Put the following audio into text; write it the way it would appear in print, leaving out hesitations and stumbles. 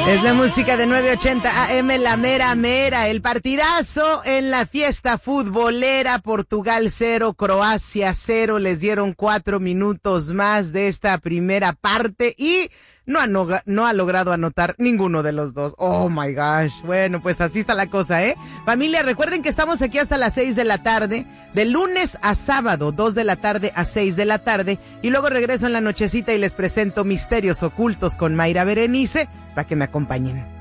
Es la música de 980 AM, la mera mera. El partidazo en la fiesta futbolera. Portugal 0, Croacia 0. Les dieron 4 minutos más de esta primera parte y no ha logrado anotar ninguno de los dos. Oh my gosh. Bueno, pues así está la cosa, ¿eh? Familia, recuerden que estamos aquí hasta las 6 de la tarde, de lunes a sábado, 2 de la tarde a 6 de la tarde, y luego regreso en la nochecita y les presento Misterios Ocultos con Mayra Berenice para que me acompañen.